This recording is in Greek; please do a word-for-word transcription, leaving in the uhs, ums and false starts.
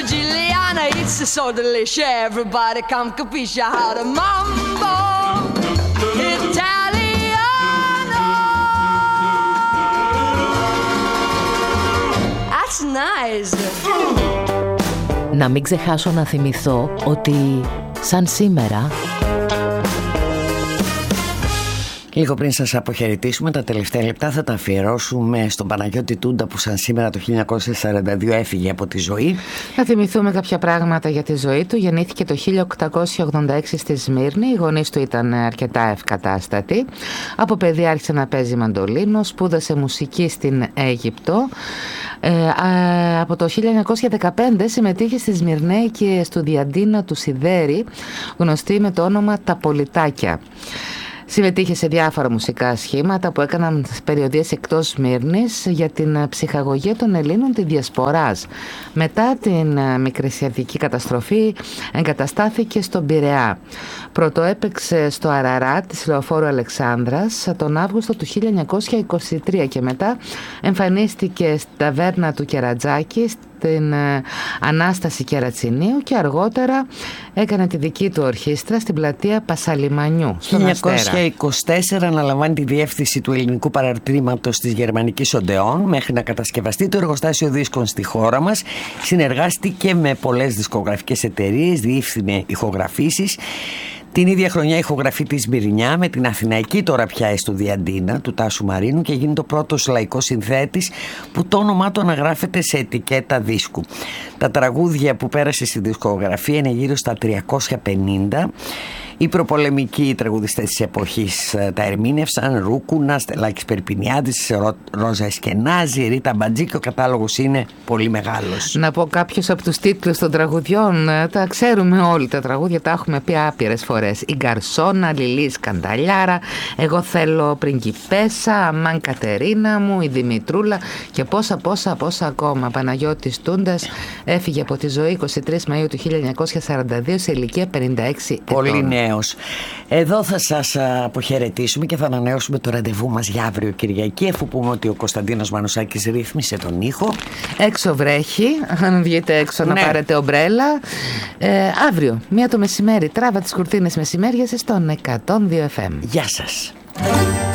Giuliana, it's so delicious. Everybody come capisce how to mambo Italiano. That's nice. Να μην ξεχάσω να θυμηθώ ότι σαν σήμερα, λίγο πριν σας αποχαιρετήσουμε, τα τελευταία λεπτά θα τα αφιερώσουμε στον Παναγιώτη Τούντα που σαν σήμερα το χίλια εννιακόσια σαράντα δύο έφυγε από τη ζωή. Θα θυμηθούμε κάποια πράγματα για τη ζωή του. Γεννήθηκε το χίλια οκτακόσια ογδόντα έξι στη Σμύρνη. Οι γονείς του ήταν αρκετά ευκατάστατοι. Από παιδί άρχισε να παίζει μαντολίνο, σπούδασε μουσική στην Αίγυπτο. Ε, α, από το χίλια εννιακόσια δεκαπέντε συμμετείχε στη Σμυρνέικη Στουδιαντίνα του Σιδέρη, γνωστή με το όνομα Τα Πολιτάκια. Συμμετείχε σε διάφορα μουσικά σχήματα που έκαναν περιοδίες εκτός Σμύρνης για την ψυχαγωγία των Ελλήνων τη Διασποράς. Μετά την Μικρασιατική καταστροφή εγκαταστάθηκε στον Πειραιά. Πρωτοέπαιξε στο Αραράτ της Λεωφόρου Αλεξάνδρας τον Αύγουστο του χίλια εννιακόσια είκοσι τρία και μετά εμφανίστηκε στην ταβέρνα του Κερατζάκη, την Ανάσταση Κερατσινίου, και αργότερα έκανε τη δική του ορχήστρα στην πλατεία Πασαλιμανιού στον χίλια Αστέρα. εννιακόσια είκοσι τέσσερα αναλαμβάνει τη διεύθυνση του ελληνικού παραρτήματος της Γερμανικής Οντεόν μέχρι να κατασκευαστεί το εργοστάσιο δίσκων στη χώρα μας. Συνεργάστηκε με πολλές δισκογραφικές εταιρείες, διεύθυνε ηχογραφήσεις. Την ίδια χρονιά ηχογραφεί τη Σμυρνιά με την αθηναϊκή τώρα πια Εστουδιαντίνα του Τάσου Μαρίνου και γίνεται ο πρώτος λαϊκός συνθέτης που το όνομά του αναγράφεται σε ετικέτα δίσκου. Τα τραγούδια που πέρασε στη δισκογραφία είναι γύρω στα τριακόσια πενήντα. Οι προπολεμικοί τραγουδιστές της εποχής τα ερμήνευσαν: Ρούκουνα, Στελάκης Περπινιάδης, Ρο, Ρόζα Εσκενάζη, Ρίτα Μπατζή, και ο κατάλογος είναι πολύ μεγάλος. Να πω κάποιους από τους τίτλους των τραγουδιών. Τα ξέρουμε όλοι τα τραγούδια, τα έχουμε πει άπειρες φορές. Η Γκαρσόνα, Λιλή Σκανταλιάρα, Εγώ θέλω πριγκιπέσα, Αμάν Κατερίνα μου, η Δημητρούλα και πόσα πόσα πόσα ακόμα. Παναγιώτης Τούντας έφυγε από τη ζωή εικοστή τρίτη Μαΐου του χίλια εννιακόσια σαράντα δύο σε ηλικία πενήντα έξι ετών. Πολύ νέος. Εδώ θα σας αποχαιρετήσουμε και θα ανανεώσουμε το ραντεβού μας για αύριο Κυριακή, αφού πούμε ότι ο Κωνσταντίνος Μανουσάκης ρύθμισε τον ήχο. Έξω βρέχει, αν βγείτε έξω να ναι. πάρετε ομπρέλα. ε, Αύριο, μία το μεσημέρι, τράβα τις κουρτίνες μεσημέριας στον εκατόν δύο εφ εμ. Γεια σας.